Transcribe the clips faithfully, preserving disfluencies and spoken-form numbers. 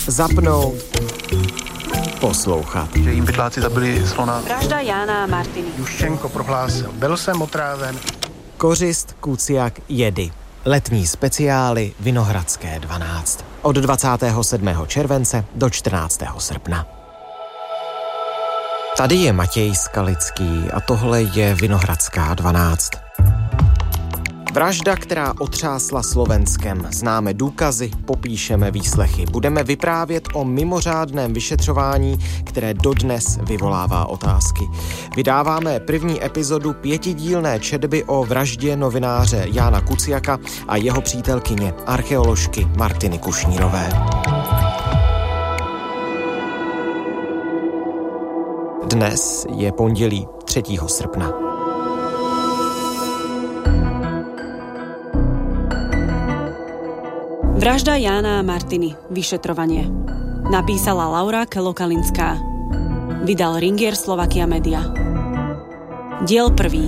Zapnout, poslouchat. Že jim pytláci zabili slona. Vražda Jána a Martiny. Juščenko prohlásil, byl jsem otráven. Kořist, Kuciak, jedy. Letní speciály Vinohradské dvanáct. Od dvacátého sedmého července do čtrnáctého srpna. Tady je Matěj Skalický a tohle je Vinohradská dvanáct. Vražda, která otřásla Slovenskem. Známe důkazy, popíšeme výslechy. Budeme vyprávět o mimořádném vyšetřování, které dodnes vyvolává otázky. Vydáváme první epizodu pětidílné četby o vraždě novináře Jána Kuciaka a jeho přítelkyně, archeoložky Martiny Kušnírové. Dnes je pondělí třetího srpna. Vražda Jána a Martiny. Vyšetrovanie. Napísala Laura Kelokalinská. Vydal Ringier Slovakia Media. Diel prvý.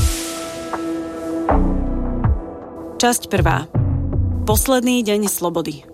Časť prvá. Posledný deň slobody.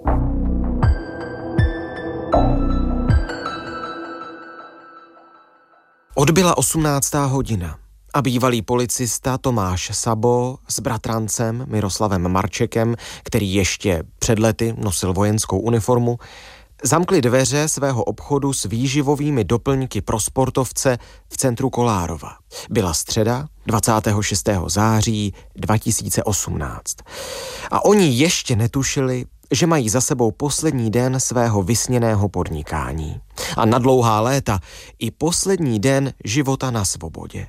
Odbyla osmnáctá hodina a bývalý policista Tomáš Sabo s bratrancem Miroslavem Marčekem, který ještě před lety nosil vojenskou uniformu, zamkli dveře svého obchodu s výživovými doplňky pro sportovce v centru Kolárova. Byla středa dvacátého šestého září dva tisíce osmnáct. A oni ještě netušili, že mají za sebou poslední den svého vysněného podnikání. A na dlouhá léta i poslední den života na svobodě.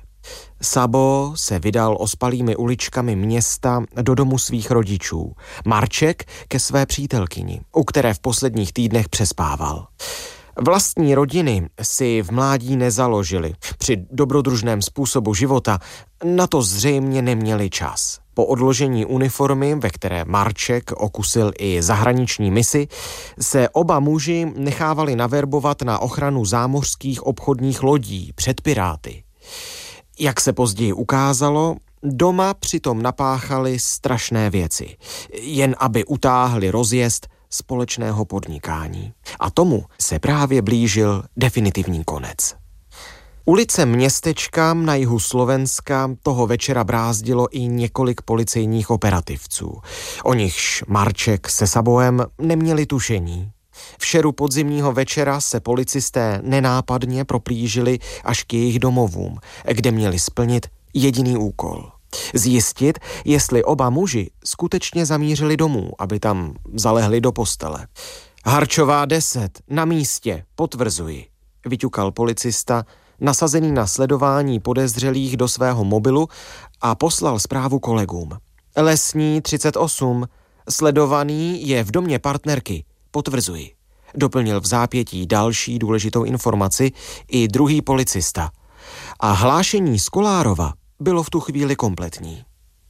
Sabo se vydal ospalými uličkami města do domu svých rodičů. Marček ke své přítelkyni, u které v posledních týdnech přespával. Vlastní rodiny si v mládí nezaložili. Při dobrodružném způsobu života na to zřejmě neměli čas. Po odložení uniformy, ve které Marček okusil i zahraniční misi, se oba muži nechávali naverbovat na ochranu zámořských obchodních lodí před piráty. Jak se později ukázalo, doma přitom napáchali strašné věci, jen aby utáhli rozjezd společného podnikání. A tomu se právě blížil definitivní konec. Ulice městečka na jihu Slovenska toho večera brázdilo i několik policejních operativců. O nichž Marček se Saboem neměli tušení. V šeru podzimního večera se policisté nenápadně proplížili až k jejich domovům, kde měli splnit jediný úkol. Zjistit, jestli oba muži skutečně zamířili domů, aby tam zalehli do postele. Harčová deset, na místě, potvrzuji, vyťukal policista, nasazený na sledování podezřelých do svého mobilu a poslal zprávu kolegům. Lesní třicet osm, sledovaný je v domě partnerky, potvrzuji. Doplnil v zápětí další důležitou informaci i druhý policista. A hlášení z Kolárova bylo v tu chvíli kompletní.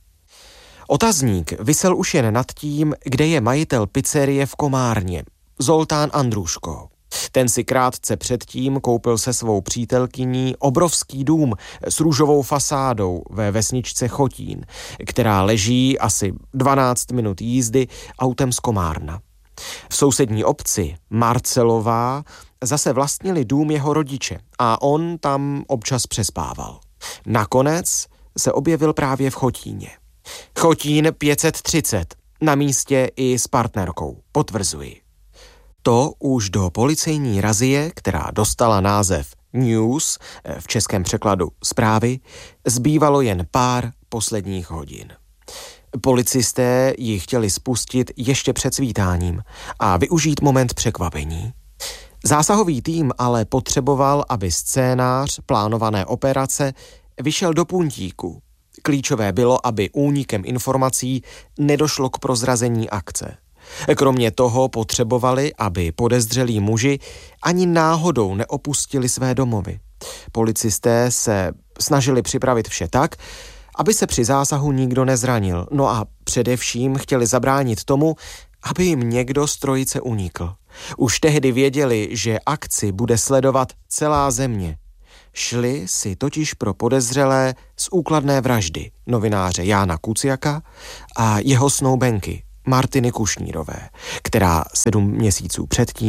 Otazník visel už jen nad tím, kde je majitel pizzerie v Komárně, Zoltán Andruško. Ten si krátce předtím koupil se svou přítelkyní obrovský dům s růžovou fasádou ve vesničce Chotín, která leží asi dvanáct minut jízdy autem z Komárna. V sousední obci Marcelová zase vlastnili dům jeho rodiče a on tam občas přespával. Nakonec se objevil právě v Chotíně. Chotín pět set třicet, na místě i s partnerkou, potvrzuji. To už do policejní razie, která dostala název News, v českém překladu zprávy, zbývalo jen pár posledních hodin. Policisté ji chtěli spustit ještě před svítáním a využít moment překvapení. Zásahový tým ale potřeboval, aby scénář plánované operace vyšel do puntíku. Klíčové bylo, aby únikem informací nedošlo k prozrazení akce. Kromě toho potřebovali, aby podezřelí muži ani náhodou neopustili své domovy. Policisté se snažili připravit vše tak, aby se při zásahu nikdo nezranil, no a především chtěli zabránit tomu, aby jim někdo z trojice unikl. Už tehdy věděli, že akci bude sledovat celá země. Šli si totiž pro podezřelé z úkladné vraždy novináře Jána Kuciaka a jeho snoubenky Martiny Kušnírové, která sedm měsíců předtím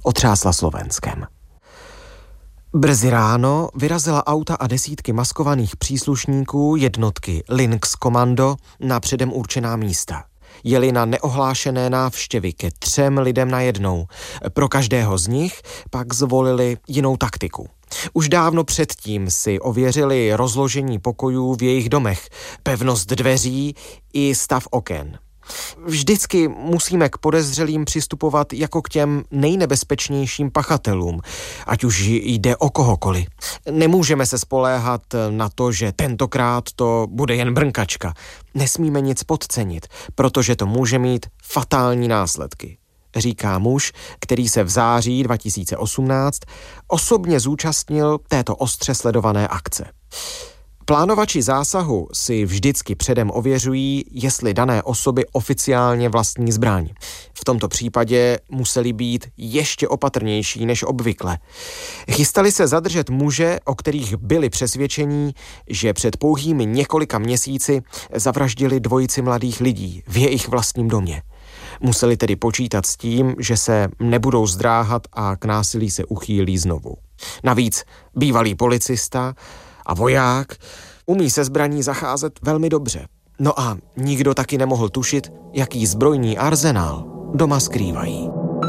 otřásla Slovenskem. Brzy ráno vyrazila auta a desítky maskovaných příslušníků jednotky Lynx Komando na předem určená místa. Jeli na neohlášené návštěvy ke třem lidem najednou. Pro každého z nich pak zvolili jinou taktiku. Už dávno předtím si ověřili rozložení pokojů v jejich domech, pevnost dveří i stav oken. Vždycky musíme k podezřelým přistupovat jako k těm nejnebezpečnějším pachatelům, ať už jde o kohokoliv. Nemůžeme se spoléhat na to, že tentokrát to bude jen brnkačka. Nesmíme nic podcenit, protože to může mít fatální následky, říká muž, který se v září dva tisíce osmnáct osobně zúčastnil této ostře sledované akce. Plánovači zásahu si vždycky předem ověřují, jestli dané osoby oficiálně vlastní zbraň. V tomto případě museli být ještě opatrnější než obvykle. Chystali se zadržet muže, o kterých byli přesvědčení, že před pouhými několika měsíci zavraždili dvojici mladých lidí v jejich vlastním domě. Museli tedy počítat s tím, že se nebudou zdráhat a k násilí se uchýlí znovu. Navíc bývalý policista a voják umí se zbraní zacházet velmi dobře. No a nikdo taky nemohl tušit, jaký zbrojní arzenál doma skrývají.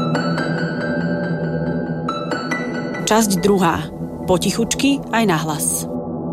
Časť druhá. Potichučky aj nahlas.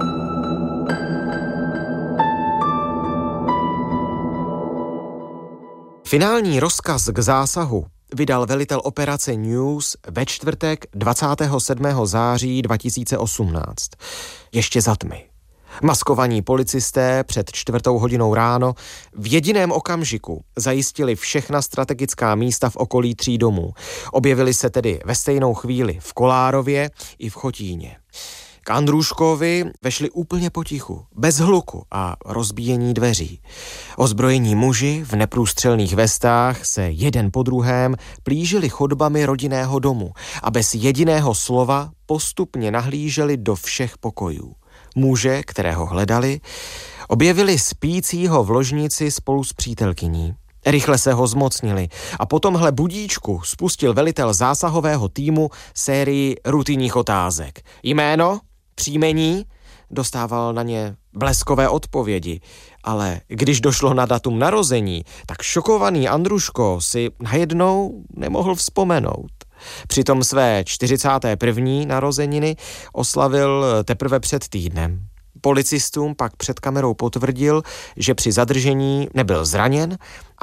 Finální rozkaz k zásahu vydal velitel operace News ve čtvrtek dvacátého sedmého září dva tisíce osmnáct. Ještě za tmy. Maskovaní policisté před čtvrtou hodinou ráno v jediném okamžiku zajistili všechna strategická místa v okolí tří domů. Objevili se tedy ve stejnou chvíli v Kolárově i v Chotíně. K Andrůškovi vešli úplně potichu, bez hluku a rozbíjení dveří. Ozbrojení muži v neprůstřelných vestách se jeden po druhém plížili chodbami rodinného domu a bez jediného slova postupně nahlíželi do všech pokojů. Muže, kterého hledali, objevili spícího v ložnici spolu s přítelkyní. Rychle se ho zmocnili a po tomhle budíčku spustil velitel zásahového týmu sérii rutinních otázek. Jméno? Příjmení? Dostával na ně bleskové odpovědi, ale když došlo na datum narození, tak šokovaný Andruško si najednou nemohl vzpomenout. Přitom své čtyřicáté první narozeniny oslavil teprve před týdnem. Policistům pak před kamerou potvrdil, že při zadržení nebyl zraněn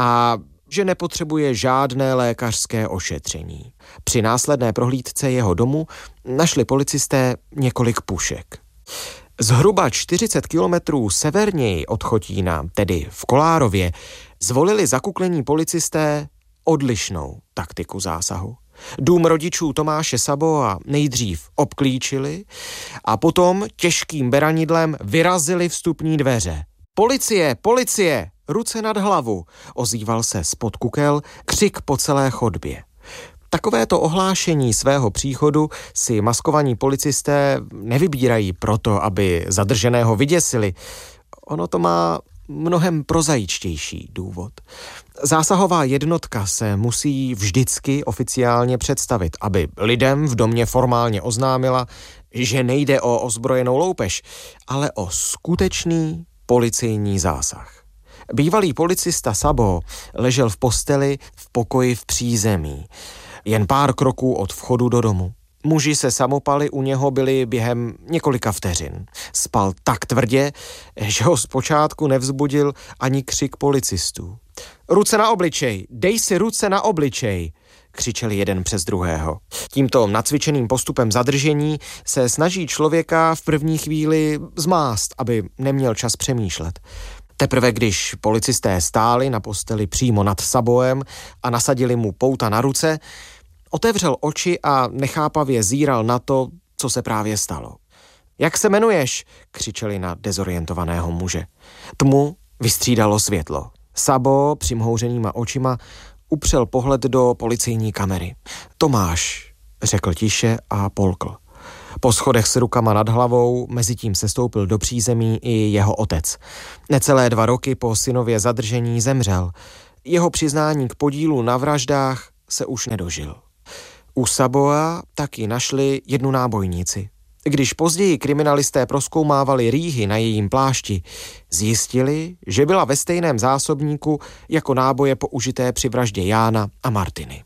a že nepotřebuje žádné lékařské ošetření. Při následné prohlídce jeho domu našli policisté několik pušek. Zhruba čtyřicet kilometrů severněji od Chotína, tedy v Kolárově, zvolili zakuklení policisté odlišnou taktiku zásahu. Dům rodičů Tomáše Saboa nejdřív obklíčili a potom těžkým beranidlem vyrazili vstupní dveře. Policie, policie, ruce nad hlavu, ozýval se spod kukel křik po celé chodbě. Takovéto ohlášení svého příchodu si maskovaní policisté nevybírají proto, aby zadrženého vyděsili. Ono to má mnohem prozaičtější důvod. Zásahová jednotka se musí vždycky oficiálně představit, aby lidem v domě formálně oznámila, že nejde o ozbrojenou loupež, ale o skutečný policejní zásah. Bývalý policista Sabo ležel v posteli v pokoji v přízemí, jen pár kroků od vchodu do domu. Muži se samopaly u něho byli během několika vteřin. Spal tak tvrdě, že ho zpočátku nevzbudil ani křik policistů. Ruce na obličej, dej si ruce na obličej, křičeli jeden přes druhého. Tímto nacvičeným postupem zadržení se snaží člověka v první chvíli zmást, aby neměl čas přemýšlet. Teprve když policisté stáli na posteli přímo nad Saboem a nasadili mu pouta na ruce, otevřel oči a nechápavě zíral na to, co se právě stalo. Jak se jmenuješ? Křičeli na dezorientovaného muže. Tmu vystřídalo světlo. Sabo přimhouřenýma očima upřel pohled do policejní kamery. Tomáš, řekl tiše a polkl. Po schodech s rukama nad hlavou mezitím sestoupil do přízemí i jeho otec. Necelé dva roky po synově zadržení zemřel. Jeho přiznání k podílu na vraždách se už nedožil. U Saboa taky našli jednu nábojnici. Když později kriminalisté prozkoumávali rýhy na jejím plášti, zjistili, že byla ve stejném zásobníku jako náboje použité při vraždě Jána a Martiny.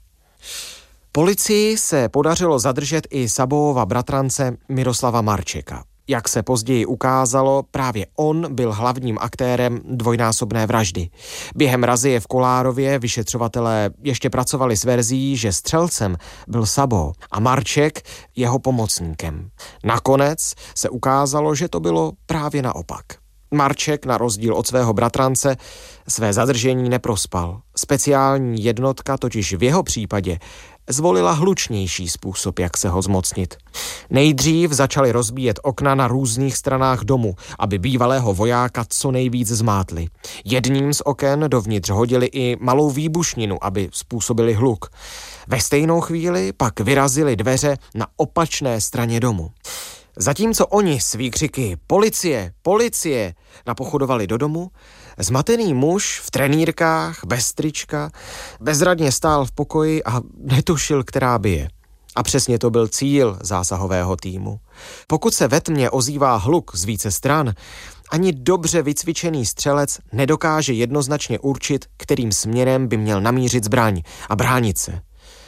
Policii se podařilo zadržet i Saboova bratrance Miroslava Marčeka. Jak se později ukázalo, právě on byl hlavním aktérem dvojnásobné vraždy. Během razie v Kolárově vyšetřovatelé ještě pracovali s verzí, že střelcem byl Sabo a Marček jeho pomocníkem. Nakonec se ukázalo, že to bylo právě naopak. Marček, na rozdíl od svého bratrance, své zadržení neprospal. Speciální jednotka totiž v jeho případě zvolila hlučnější způsob, jak se ho zmocnit. Nejdřív začali rozbíjet okna na různých stranách domu, aby bývalého vojáka co nejvíc zmátli. Jedním z oken dovnitř hodili i malou výbušninu, aby způsobili hluk. Ve stejnou chvíli pak vyrazili dveře na opačné straně domu. Zatímco oni s výkřiky policie, policie napochodovali do domu, zmatený muž v trenýrkách, bez trička, bezradně stál v pokoji a netušil, která bije. A přesně to byl cíl zásahového týmu. Pokud se ve tmě ozývá hluk z více stran, ani dobře vycvičený střelec nedokáže jednoznačně určit, kterým směrem by měl namířit zbraň a bránit se.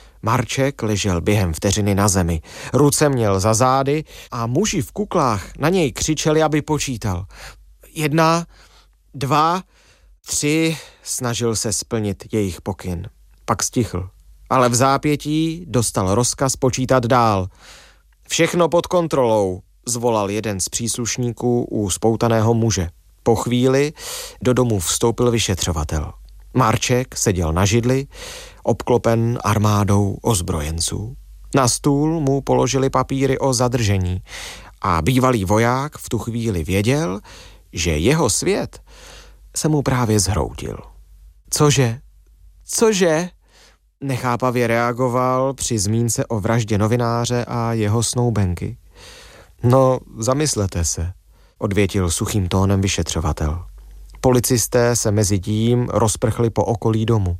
Marček ležel během vteřiny na zemi. Ruce měl za zády a muži v kuklách na něj křičeli, aby počítal. Jedna, dva, tři, snažil se splnit jejich pokyn. Pak stichl, ale v zápětí dostal rozkaz počítat dál. Všechno pod kontrolou, zvolal jeden z příslušníků u spoutaného muže. Po chvíli do domu vstoupil vyšetřovatel. Marček seděl na židli, obklopen armádou ozbrojenců. Na stůl mu položili papíry o zadržení a bývalý voják v tu chvíli věděl, že jeho svět se mu právě zhroutil. Cože? Cože? Nechápavě reagoval při zmínce o vraždě novináře a jeho snoubenky. No, zamyslete se, odvětil suchým tónem vyšetřovatel. Policisté se mezi tím rozprchli po okolí domu.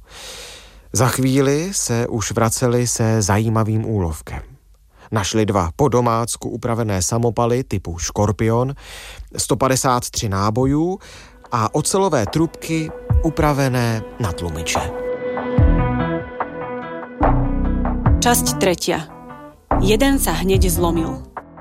Za chvíli se už vraceli se zajímavým úlovkem. Našli dva po domácku upravené samopaly typu Škorpion, sto padesát tři nábojů a ocelové trubky upravené na tlumiče. Časť tretia. Jeden sa hneď zlomil.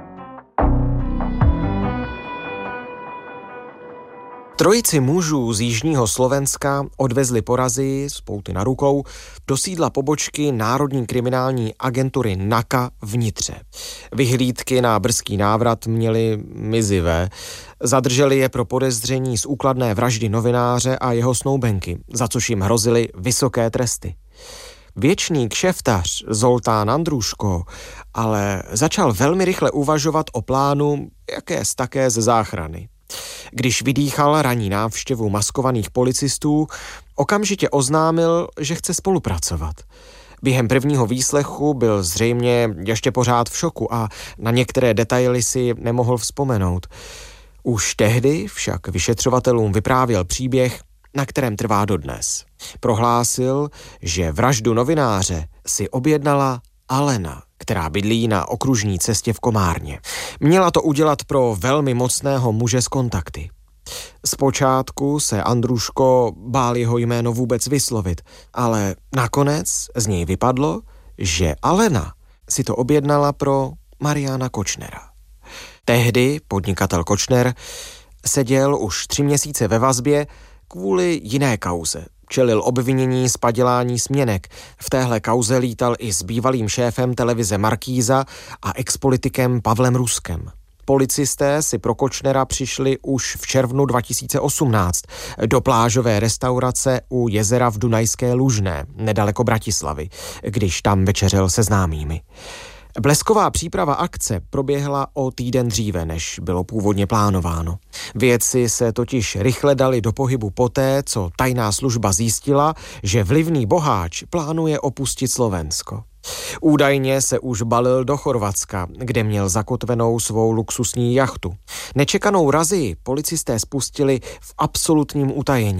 Trojici mužů z jižního Slovenska odvezli po razii z pouty na rukou do sídla pobočky Národní kriminální agentury NAKA v Nitře. Vyhlídky na brzký návrat měly mizivé. Zadrželi je pro podezření z úkladné vraždy novináře a jeho snoubenky, za což jim hrozily vysoké tresty. Věčný kšeftař Zoltán Andruško ale začal velmi rychle uvažovat o plánu jakési také ze záchrany. Když vydýchal ranní návštěvu maskovaných policistů, okamžitě oznámil, že chce spolupracovat. Během prvního výslechu byl zřejmě ještě pořád v šoku a na některé detaily si nemohl vzpomenout. Už tehdy však vyšetřovatelům vyprávěl příběh, na kterém trvá dodnes. Prohlásil, že vraždu novináře si objednala Alena, která bydlí na okružní cestě v Komárně. Měla to udělat pro velmi mocného muže z kontakty. Zpočátku se Andruško bál jeho jméno vůbec vyslovit, ale nakonec z něj vypadlo, že Alena si to objednala pro Mariana Kočnera. Tehdy podnikatel Kočner seděl už tři měsíce ve vazbě kvůli jiné kauze. Čelil obvinění z padělání směnek. V téhle kauze lítal i s bývalým šéfem televize Markýza a expolitikem Pavlem Ruskem. Policisté si pro Kočnera přišli už v červnu dva tisíce osmnáct do plážové restaurace u jezera v Dunajské Lužné, nedaleko Bratislavy, když tam večeřel se známými. Blesková příprava akce proběhla o týden dříve, než bylo původně plánováno. Věci se totiž rychle dali do pohybu poté, co tajná služba zjistila, že vlivný boháč plánuje opustit Slovensko. Údajně se už balil do Chorvatska, kde měl zakotvenou svou luxusní jachtu. Nečekanou razii policisté spustili v absolutním utajení.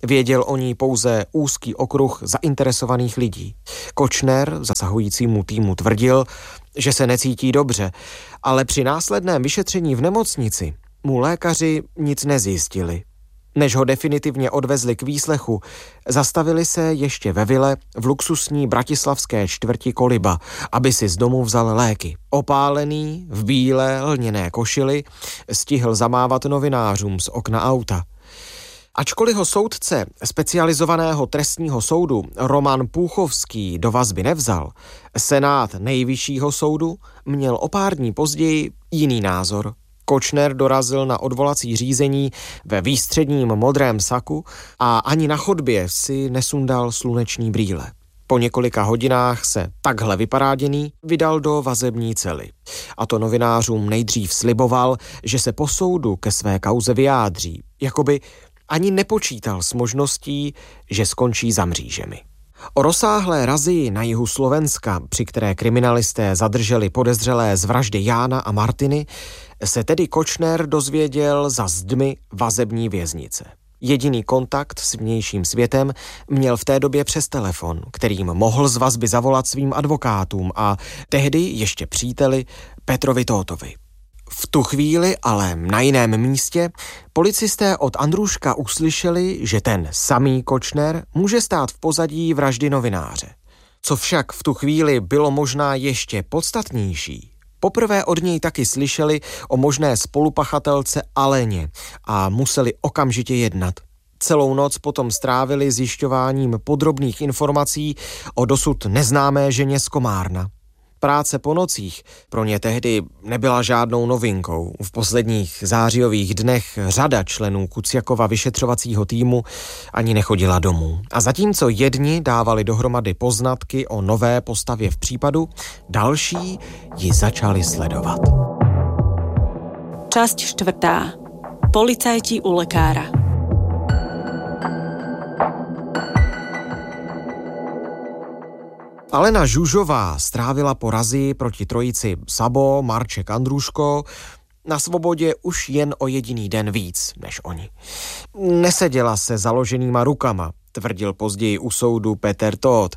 Věděl o ní pouze úzký okruh zainteresovaných lidí. Kočner zasahujícímu týmu tvrdil, že se necítí dobře, ale při následném vyšetření v nemocnici mu lékaři nic nezjistili. Než ho definitivně odvezli k výslechu, zastavili se ještě ve vile v luxusní bratislavské čtvrti Koliba, aby si z domu vzal léky. Opálený, v bílé lněné košili, stihl zamávat novinářům z okna auta. Ačkoliv ho soudce specializovaného trestního soudu Roman Půchovský do vazby nevzal, senát nejvyššího soudu měl o pár dní později jiný názor. Kočner dorazil na odvolací řízení ve výstředním modrém saku a ani na chodbě si nesundal sluneční brýle. Po několika hodinách se takhle vyparáděný vydal do vazební cely. A to novinářům nejdřív sliboval, že se po soudu ke své kauze vyjádří, jakoby ani nepočítal s možností, že skončí za mřížemi. O rozsáhlé razii na jihu Slovenska, při které kriminalisté zadrželi podezřelé z vraždy Jána a Martiny, se tedy Kočner dozvěděl za zdmi vazební věznice. Jediný kontakt s vnějším světem měl v té době přes telefon, kterým mohl z vazby zavolat svým advokátům a tehdy ještě příteli Petrovi Tótovi. V tu chvíli, ale na jiném místě, policisté od Andrůška uslyšeli, že ten samý Kočner může stát v pozadí vraždy novináře. Co však v tu chvíli bylo možná ještě podstatnější, poprvé od něj taky slyšeli o možné spolupachatelce Aleně a museli okamžitě jednat. Celou noc potom strávili zjišťováním podrobných informací o dosud neznámé ženě z Komárna. Práce po nocích pro ně tehdy nebyla žádnou novinkou. V posledních zářijových dnech řada členů Kuciakova vyšetřovacího týmu ani nechodila domů. A zatímco jedni dávali dohromady poznatky o nové postavě v případu, další ji začali sledovat. Časť štvrtá. Policajti u lekára. Alena Žužová strávila po razii proti trojici Sabo, Marček, Andrůško na svobodě už jen o jediný den víc než oni. Neseděla se založenýma rukama, tvrdil později u soudu Peter Tóth.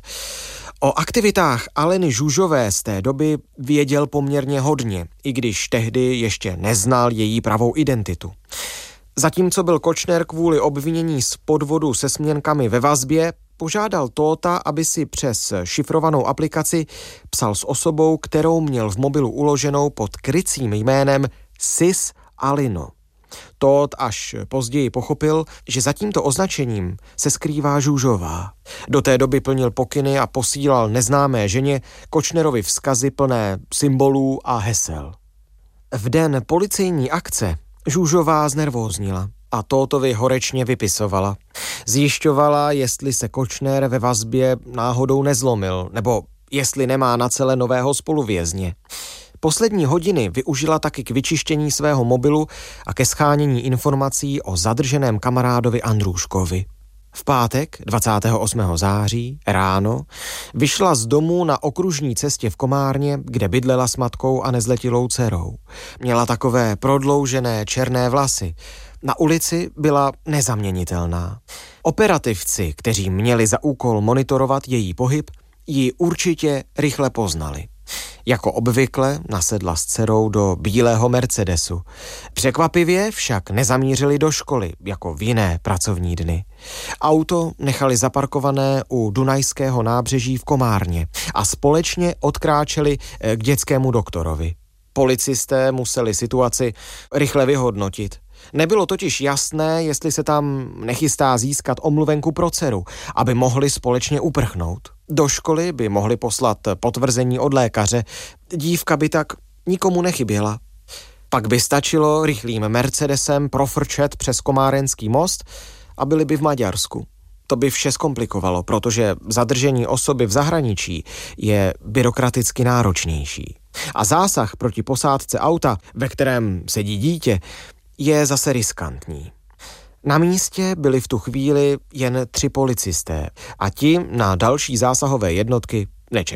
O aktivitách Aleny Žužové z té doby věděl poměrně hodně, i když tehdy ještě neznal její pravou identitu. Zatímco byl Kočner kvůli obvinění z podvodu se směnkami ve vazbě, požádal Tótha, aby si přes šifrovanou aplikaci psal s osobou, kterou měl v mobilu uloženou pod krycím jménem Sis Alino. Tóth až později pochopil, že za tímto označením se skrývá Žužová. Do té doby plnil pokyny a posílal neznámé ženě Kočnerovi vzkazy plné symbolů a hesel. V den policejní akce Žužová znervóznila a Tóthovi horečně vypisovala. Zjišťovala, jestli se Kočner ve vazbě náhodou nezlomil, nebo jestli nemá na celé nového spoluvězně. Poslední hodiny využila taky k vyčištění svého mobilu a ke shánění informací o zadrženém kamarádovi Andrůškovi. V pátek dvacátého osmého září ráno vyšla z domu na okružní cestě v Komárně, kde bydlela s matkou a nezletilou dcerou. Měla takové prodloužené černé vlasy. Na ulici byla nezaměnitelná. Operativci, kteří měli za úkol monitorovat její pohyb, ji určitě rychle poznali. Jako obvykle nasedla s dcerou do bílého Mercedesu. Překvapivě však nezamířili do školy, jako v jiné pracovní dny. Auto nechali zaparkované u Dunajského nábřeží v Komárně a společně odkráčeli k dětskému doktorovi. Policisté museli situaci rychle vyhodnotit. Nebylo totiž jasné, jestli se tam nechystá získat omluvenku pro dceru, aby mohli společně uprchnout. Do školy by mohli poslat potvrzení od lékaře, dívka by tak nikomu nechyběla. Pak by stačilo rychlým Mercedesem profrčet přes Komárenský most a byli by v Maďarsku. To by vše zkomplikovalo, protože zadržení osoby v zahraničí je byrokraticky náročnější. A zásah proti posádce auta, ve kterém sedí dítě, je zase riskantní. Na místě byli v tu chvíli jen tři policisté a ti na další zásahové jednotky nečekali.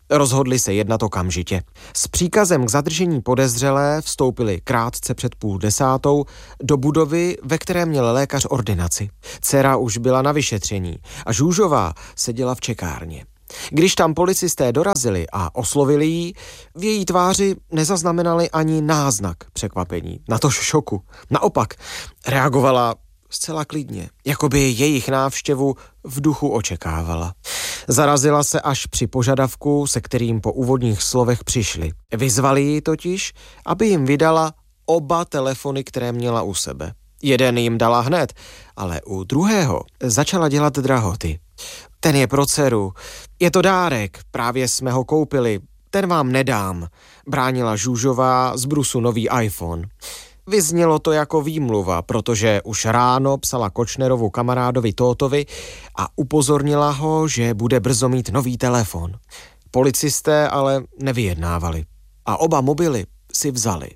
Rozhodli se jednat okamžitě. S příkazem k zadržení podezřelé vstoupili krátce před půl desátou do budovy, ve které měl lékař ordinaci. Dcera už byla na vyšetření a Žužová seděla v čekárně. Když tam policisté dorazili a oslovili ji, v její tváři nezaznamenali ani náznak překvapení, natož šoku. Naopak, reagovala zcela klidně, jako by jejich návštěvu v duchu očekávala. Zarazila se až při požadavku, se kterým po úvodních slovech přišli. Vyzvali ji totiž, aby jim vydala oba telefony, které měla u sebe. Jeden jim dala hned, ale u druhého začala dělat drahoty. Ten je pro dceru. Je to dárek, právě jsme ho koupili. Ten vám nedám, bránila Žužová z brusu nový iPhone. Vyznělo to jako výmluva, protože už ráno psala Kočnerovu kamarádovi Tótovi a upozornila ho, že bude brzo mít nový telefon. Policisté ale nevyjednávali a oba mobily si vzali.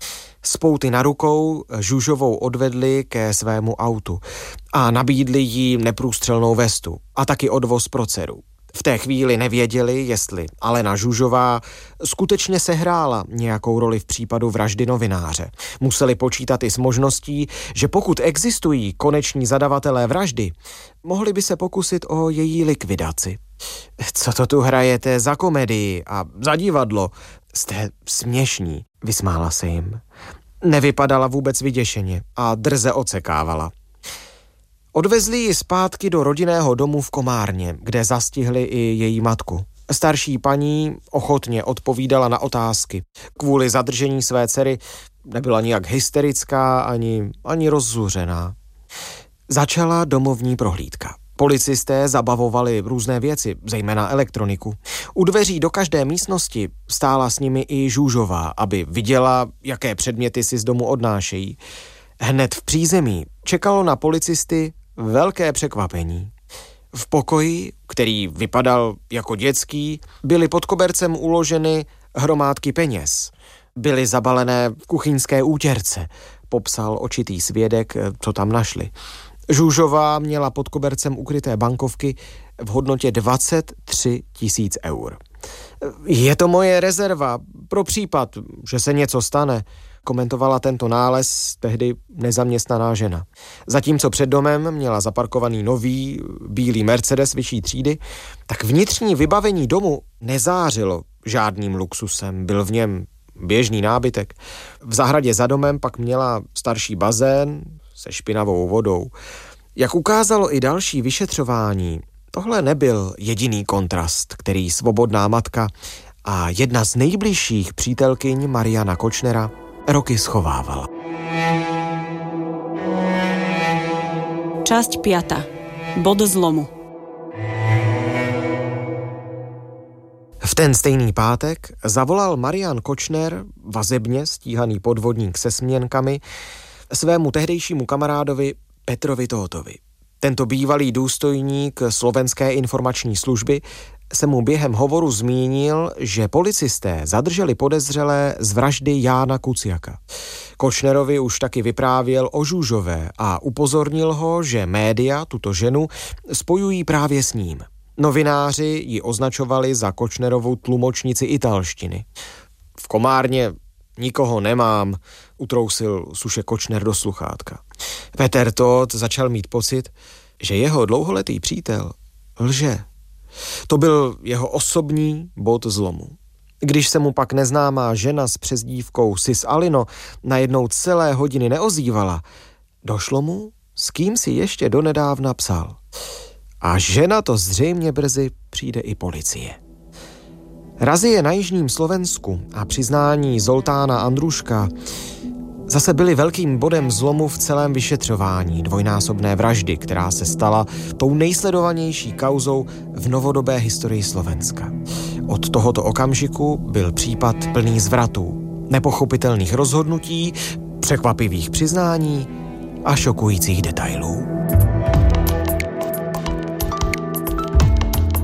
S pouty na rukou Žužovou odvedli ke svému autu a nabídli jí neprůstřelnou vestu a taky odvoz pro dceru. V té chvíli nevěděli, jestli Alena Žužová skutečně sehrála nějakou roli v případu vraždy novináře. Museli počítat i s možností, že pokud existují koneční zadavatelé vraždy, mohli by se pokusit o její likvidaci. Co to tu hrajete za komedii a za divadlo? Jste směšní, vysmála se jim. Nevypadala vůbec vyděšeně a drze odsekávala. Odvezli ji zpátky do rodinného domu v Komárně, kde zastihli i její matku. Starší paní ochotně odpovídala na otázky. Kvůli zadržení své dcery nebyla nijak hysterická ani, ani rozzuřená. Začala domovní prohlídka. Policisté zabavovali různé věci, zejména elektroniku. U dveří do každé místnosti stála s nimi i Žužová, aby viděla, jaké předměty si z domu odnášejí. Hned v přízemí čekalo na policisty velké překvapení. V pokoji, který vypadal jako dětský, byly pod kobercem uloženy hromádky peněz. Byly zabalené v kuchyňské útěrce, popsal očitý svědek, co tam našli. Žužová měla pod kobercem ukryté bankovky v hodnotě dvacet tři tisíc eur. Je to moje rezerva pro případ, že se něco stane, komentovala tento nález tehdy nezaměstnaná žena. Zatímco před domem měla zaparkovaný nový bílý Mercedes vyšší třídy, tak vnitřní vybavení domu nezářilo žádným luxusem, byl v něm běžný nábytek. V zahradě za domem pak měla starší bazén se špinavou vodou. Jak ukázalo i další vyšetřování, tohle nebyl jediný kontrast, který svobodná matka a jedna z nejbližších přítelkyň Mariana Kočnera roky schovávala. Časť piata. Bod zlomu. V ten stejný pátek zavolal Marian Kočner, vazebně stíhaný podvodník se směnkami, svému tehdejšímu kamarádovi Petrovi Tótovi. Tento bývalý důstojník slovenské informační služby se mu během hovoru zmínil, že policisté zadrželi podezřelé z vraždy Jána Kuciaka. Kočnerovi už taky vyprávěl o Žužové a upozornil ho, že média tuto ženu spojují právě s ním. Novináři ji označovali za Kočnerovou tlumočnici italštiny. V Komárně nikoho nemám, utrousil suše Kočner do sluchátka. Peter Tóth začal mít pocit, že jeho dlouholetý přítel lže. To byl jeho osobní bod zlomu. Když se mu pak neznámá žena s přezdívkou Sis Alino najednou celé hodiny neozývala, došlo mu, s kým si ještě donedávna psal. A žena to zřejmě brzy přijde i policie. Razie na jižním Slovensku a přiznání Zoltána Andruška zase byly velkým bodem zlomu v celém vyšetřování dvojnásobné vraždy, která se stala tou nejsledovanější kauzou v novodobé historii Slovenska. Od tohoto okamžiku byl případ plný zvratů, nepochopitelných rozhodnutí, překvapivých přiznání a šokujících detailů.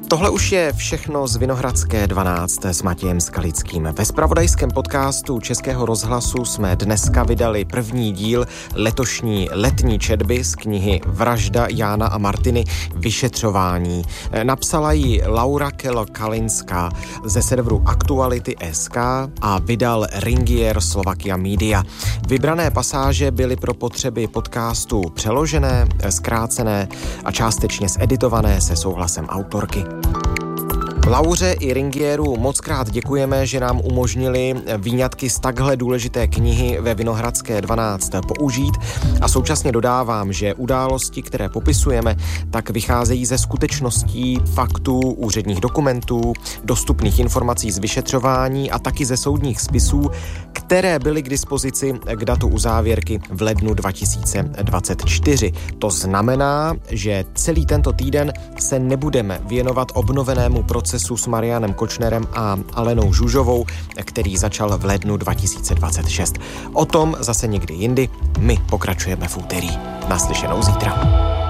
Tohle už je všechno z Vinohradské dvanáct s Matějem Skalickým. Ve zpravodajském podcastu Českého rozhlasu jsme dneska vydali první díl letošní letní četby z knihy Vražda Jána a Martiny vyšetřování. Napsala ji Laura Kelo-Kalinská ze serveru Aktuality tečka es ká a vydal Ringier Slovakia Media. Vybrané pasáže byly pro potřeby podcastu přeložené, zkrácené a částečně zeditované se souhlasem autorky. Lauře i Ringieru mockrát děkujeme, že nám umožnili výňatky z takhle důležité knihy ve Vinohradské dvanáct použít a současně dodávám, že události, které popisujeme, tak vycházejí ze skutečností, faktů, úředních dokumentů, dostupných informací z vyšetřování a taky ze soudních spisů, které byly k dispozici k datu uzávěrky v lednu dva tisíce dvacet čtyři. To znamená, že celý tento týden se nebudeme věnovat obnovenému procesu s Marianem Kočnerem a Alenou Žužovou, který začal v lednu dva tisíce dvacet šest. O tom zase někdy jindy. My pokračujeme v úterý. Naslyšenou zítra.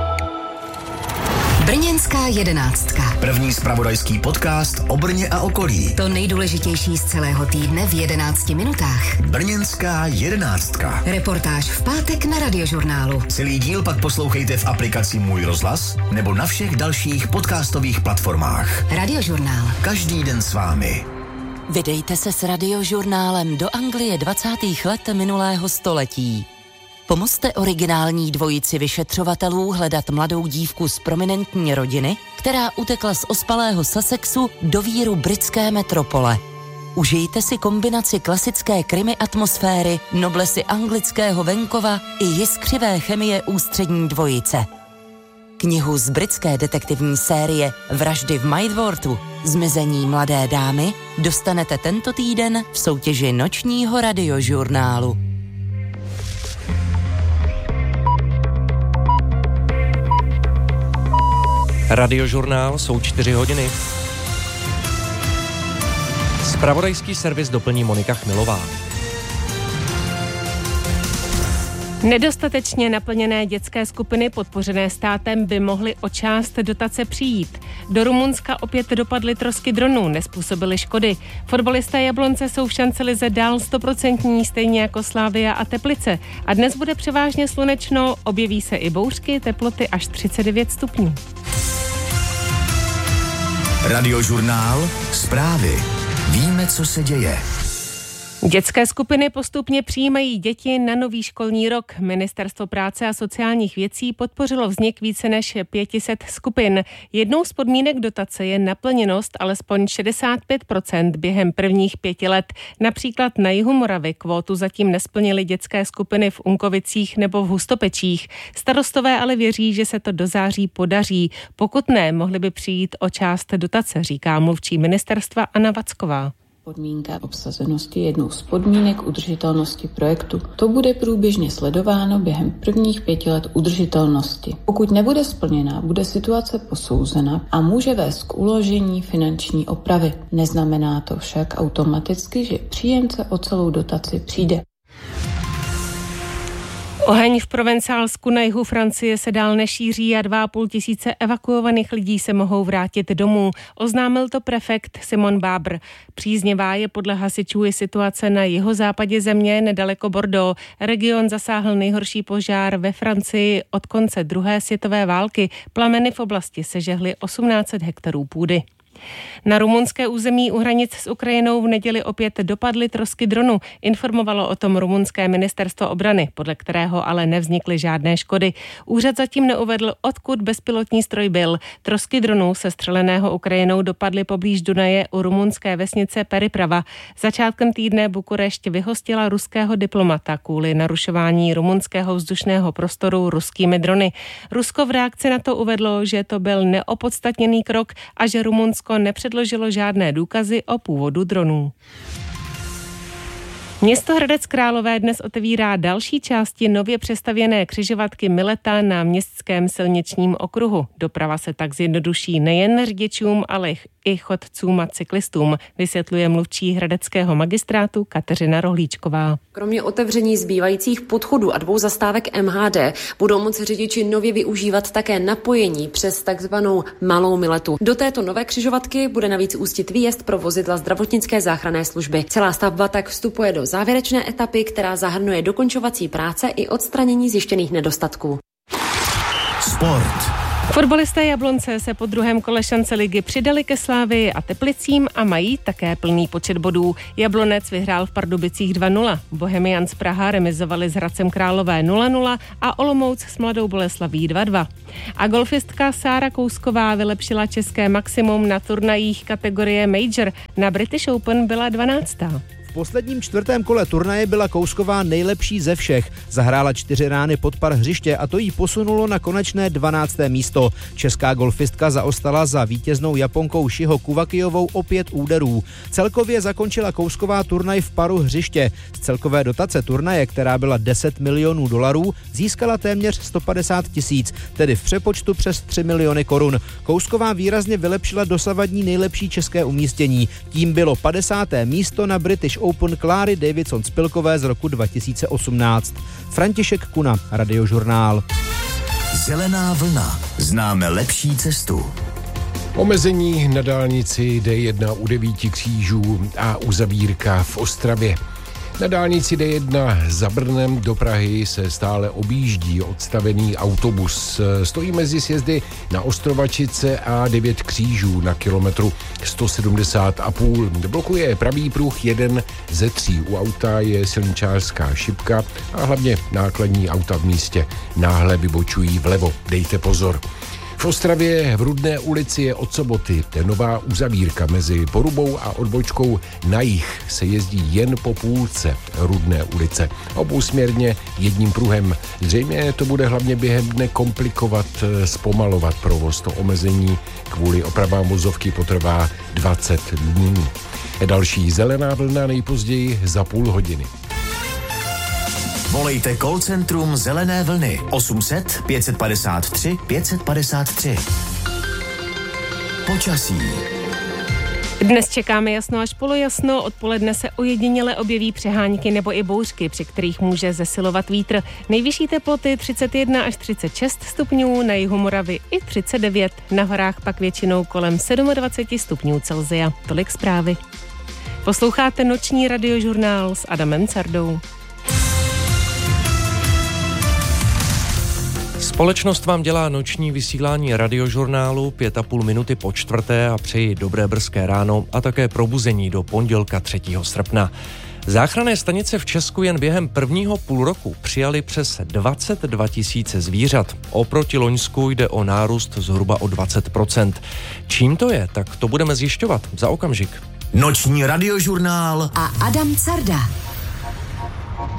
Brněnská jedenáctka. První zpravodajský podcast o Brně a okolí. To nejdůležitější z celého týdne v jedenácti minutách. Brněnská jedenáctka. Reportáž v pátek na Radiožurnálu. Celý díl pak poslouchejte v aplikaci Můj rozhlas nebo na všech dalších podcastových platformách. Radiožurnál. Každý den s vámi. Vydejte se s Radiožurnálem do Anglie dvacátých let minulého století. Pomozte originální dvojici vyšetřovatelů hledat mladou dívku z prominentní rodiny, která utekla z ospalého Sussexu do víru britské metropole. Užijte si kombinaci klasické krimi atmosféry, noblesy anglického venkova i jiskřivé chemie ústřední dvojice. Knihu z britské detektivní série Vraždy v Maidworthu, Zmizení mladé dámy dostanete tento týden v soutěži nočního Radiožurnálu. Radiožurnál jsou čtyři hodiny. Zpravodajský servis doplní Monika Chmilová. Nedostatečně naplněné dětské skupiny podpořené státem by mohly o část dotace přijít. Do Rumunska opět dopadly trosky dronů, nezpůsobily škody. Fotbalisté Jablonce jsou v šancelize dál stoprocentní, stejně jako Slavia a Teplice. A dnes bude převážně slunečno, objeví se i bouřky, teploty až třicet devět stupňů. Radiožurnál, zprávy. Víme, co se děje. Dětské skupiny postupně přijímají děti na nový školní rok. Ministerstvo práce a sociálních věcí podpořilo vznik více než pět set skupin. Jednou z podmínek dotace je naplněnost alespoň šedesát pět procent během prvních pěti let. Například na jihu Moravy kvótu zatím nesplnily dětské skupiny v Unkovicích nebo v Hustopečích. Starostové ale věří, že se to do září podaří. Pokud ne, mohly by přijít o část dotace, říká mluvčí ministerstva Anna Vacková. Podmínka obsazenosti je jednou z podmínek udržitelnosti projektu. To bude průběžně sledováno během prvních pěti let udržitelnosti. Pokud nebude splněna, bude situace posouzena a může vést k uložení finanční opravy. Neznamená to však automaticky, že příjemce o celou dotaci přijde. Oheň v Provencálsku na jihu Francie se dál nešíří a dva a půl tisíce evakuovaných lidí se mohou vrátit domů. Oznámil to prefekt Simon Bábr. Příznivá je podle hasičů i situace na jihozápadě země nedaleko Bordeaux. Region zasáhl nejhorší požár ve Francii od konce druhé světové války. Plameny v oblasti sežehly osmnáct set hektarů půdy. Na rumunské území u hranic s Ukrajinou v neděli opět dopadly trosky dronu. Informovalo o tom rumunské ministerstvo obrany, podle kterého ale nevznikly žádné škody. Úřad zatím neuvedl, odkud bezpilotní stroj byl. Trosky dronů sestřeleného Ukrajinou dopadly poblíž Dunaje u rumunské vesnice Periprava. Začátkem týdne Bukurešť vyhostila ruského diplomata kvůli narušování rumunského vzdušného prostoru ruskými drony. Rusko v reakci na to uvedlo, že to byl neopodstatněný krok a že Rumunsko nepředložilo žádné důkazy o původu dronů. Město Hradec Králové dnes otevírá další části nově přestavěné křižovatky Mileta na městském silničním okruhu. Doprava se tak zjednoduší nejen řidičům, ale i chodcům a cyklistům, vysvětluje mluvčí hradeckého magistrátu Kateřina Rohlíčková. Kromě otevření zbývajících podchodů a dvou zastávek M H D budou moci řidiči nově využívat také napojení přes takzvanou Malou Miletu. Do této nové křižovatky bude navíc ústit výjezd pro vozidla zdravotnické záchranné služby. Celá stavba tak vstupuje do závěrečné etapy, která zahrnuje dokončovací práce i odstranění zjištěných nedostatků. Sport. Fotbalisté Jablonce se po druhém kole šance ligy přidali ke Slávii a Teplicím a mají také plný počet bodů. Jablonec vyhrál v Pardubicích dva nula, Bohemians Praha remizovali s Hradcem Králové nula nula a Olomouc s Mladou Boleslaví dva dva. A golfistka Sára Kousková vylepšila české maximum na turnajích kategorie Major. Na British Open byla dvanáctá. V posledním čtvrtém kole turnaje byla Kousková nejlepší ze všech. Zahrála čtyři rány pod par hřiště a to jí posunulo na konečné dvanácté místo. Česká golfistka zaostala za vítěznou Japonkou Shiho Kuvakijovou o pět úderů. Celkově zakončila Kousková turnaj v paru hřiště. Z celkové dotace turnaje, která byla deset milionů dolarů, získala téměř sto padesát tisíc, tedy v přepočtu přes tři miliony korun. Kousková výrazně vylepšila dosavadní nejlepší české umístění. Tím bylo padesáté místo na British Open Kláry Davidson-Spilkové z roku dva tisíce osmnáct. František Kuna, Radiožurnál. Zelená vlna. Známe lepší cestu. Omezení na dálnici D jedna u devíti křížů a uzavírka v Ostravě. Na dálnici D jedna za Brnem do Prahy se stále objíždí odstavený autobus. Stojí mezi sjezdy na Ostrovačice a devět křížů na kilometru sto sedmdesát a půl. Blokuje pravý pruh jeden ze tří. U auta je silničářská šipka a hlavně nákladní auta v místě náhle vybočují vlevo. Dejte pozor. V Ostravě v Rudné ulici je od soboty nová uzavírka mezi Porubou a odbočkou na jih se jezdí jen po půlce Rudné ulice. Obousměrně jedním pruhem. Zřejmě to bude hlavně během dne komplikovat, zpomalovat provoz. To omezení kvůli opravám vozovky potrvá dvacet dní. Další zelená vlna nejpozději za půl hodiny. Volejte call centrum Zelené vlny osm set pět padesát tři pět padesát tři. Počasí. Dnes čekáme jasno až polojasno, odpoledne se ojediněle objeví přehánky nebo i bouřky, při kterých může zesilovat vítr. Nejvyšší teploty třicet jedna až třicet šest stupňů, na jihu Moravy i třicet devět, na horách pak většinou kolem dvacet sedm stupňů Celsia. Tolik zprávy. Posloucháte noční radiožurnál s Adamem Cardou. Společnost vám dělá noční vysílání radiožurnálu pět a půl minuty po čtvrté a přeji dobré brzké ráno a také probuzení do pondělka třetího srpna. Záchranné stanice v Česku jen během prvního půl roku přijali přes dvacet dva tisíce zvířat. Oproti loňsku jde o nárůst zhruba o dvacet procent. Čím to je, tak to budeme zjišťovat za okamžik. Noční radiožurnál a Adam Carda.